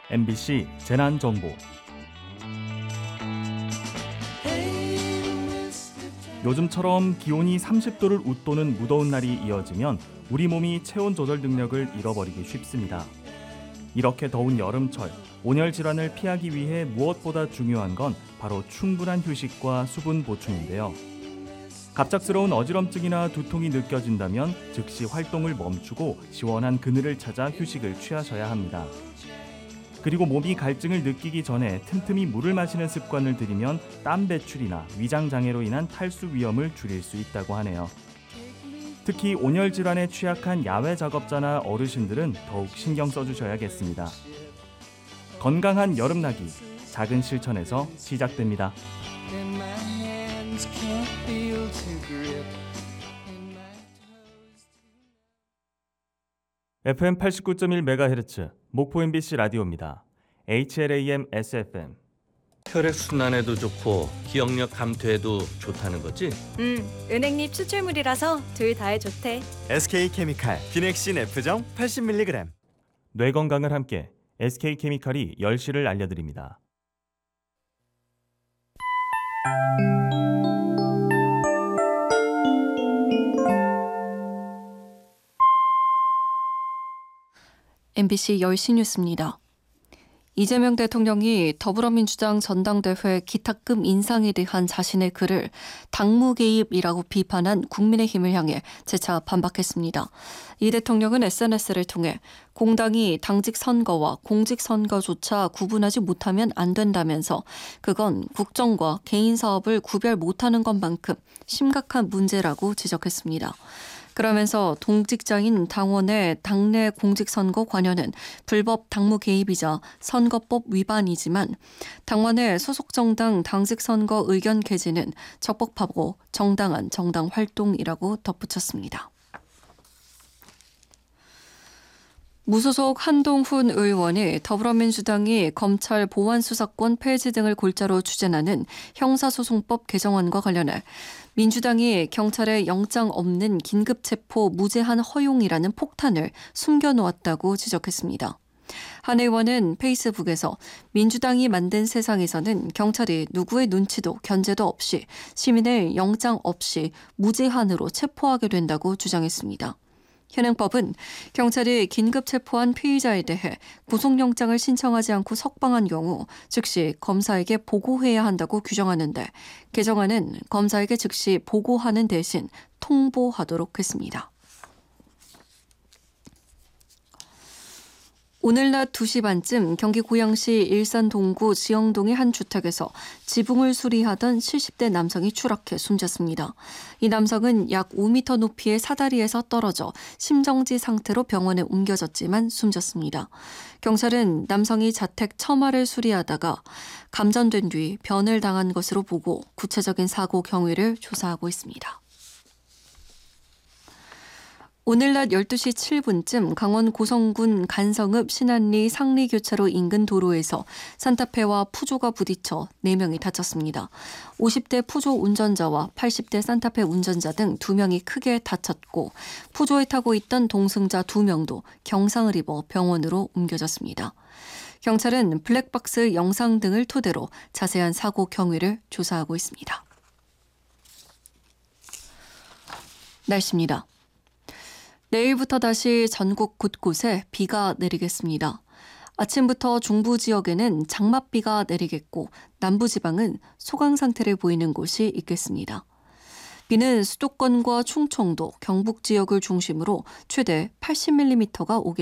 MBC 재난정보. 요즘처럼 기온이 30도를 웃도는 무더운 날이 이어지면 우리 몸이 체온 조절 능력을 잃어버리기 쉽습니다. 이렇게 더운 여름철, 온열 질환을 피하기 위해 무엇보다 중요한 건 바로 충분한 휴식과 수분 보충인데요. 갑작스러운 어지럼증이나 두통이 느껴진다면 즉시 활동을 멈추고 시원한 그늘을 찾아 휴식을 취하셔야 합니다. 그리고 몸이 갈증을 느끼기 전에 틈틈이 물을 마시는 습관을 들이면 땀 배출이나 위장 장애로 인한 탈수 위험을 줄일 수 있다고 하네요. 특히 온열 질환에 취약한 야외 작업자나 어르신들은 더욱 신경 써주셔야겠습니다. 건강한 여름나기, 작은 실천에서 시작됩니다. FM 89.1MHz 목포 MBC 라디오입니다. HLAM SFM. 혈액순환에도 좋고 기억력 감퇴에도 좋다는 거지? 은행잎 추출물이라서 둘 다에 좋대. SK케미칼 비넥신 F정 80mg. 뇌 건강을 함께 SK케미칼이 10시를 알려드립니다. MBC 10시 뉴스입니다. 이재명 대통령이 더불어민주당 전당대회 기탁금 인상에 대한 자신의 글을 당무 개입이라고 비판한 국민의힘을 향해 재차 반박했습니다. 이 대통령은 SNS를 통해 공당이 당직 선거와 공직 선거조차 구분하지 못하면 안 된다면서 그건 국정과 개인 사업을 구별 못하는 것만큼 심각한 문제라고 지적했습니다. 그러면서 동직자인 당원의 당내 공직선거 관여는 불법 당무 개입이자 선거법 위반이지만 당원의 소속 정당 당직선거 의견 개진은 적법하고 정당한 정당 활동이라고 덧붙였습니다. 무소속 한동훈 의원이 더불어민주당이 검찰 보안수사권 폐지 등을 골자로 추진하는 형사소송법 개정안과 관련해 민주당이 경찰에 영장 없는 긴급체포 무제한 허용이라는 폭탄을 숨겨놓았다고 지적했습니다. 한 의원은 페이스북에서 민주당이 만든 세상에서는 경찰이 누구의 눈치도 견제도 없이 시민을 영장 없이 무제한으로 체포하게 된다고 주장했습니다. 현행법은 경찰이 긴급 체포한 피의자에 대해 구속영장을 신청하지 않고 석방한 경우 즉시 검사에게 보고해야 한다고 규정하는데 개정안은 검사에게 즉시 보고하는 대신 통보하도록 했습니다. 오늘 낮 2시 반쯤 경기 고양시 일산 동구 지영동의 한 주택에서 지붕을 수리하던 70대 남성이 추락해 숨졌습니다. 이 남성은 약 5m 높이의 사다리에서 떨어져 심정지 상태로 병원에 옮겨졌지만 숨졌습니다. 경찰은 남성이 자택 처마를 수리하다가 감전된 뒤 변을 당한 것으로 보고 구체적인 사고 경위를 조사하고 있습니다. 오늘 낮 12시 7분쯤 강원 고성군 간성읍 신안리 상리교차로 인근 도로에서 산타페와 푸조가 부딪혀 4명이 다쳤습니다. 50대 푸조 운전자와 80대 산타페 운전자 등 2명이 크게 다쳤고 푸조에 타고 있던 동승자 2명도 경상을 입어 병원으로 옮겨졌습니다. 경찰은 블랙박스 영상 등을 토대로 자세한 사고 경위를 조사하고 있습니다. 날씨입니다. 내일부터 다시 전국 곳곳에 비가 내리겠습니다. 아침부터 중부 지역에는 장맛비가 내리겠고 남부지방은 소강 상태를 보이는 곳이 있겠습니다. 비는 수도권과 충청도, 경북 지역을 중심으로 최대 80mm가 오겠습니다.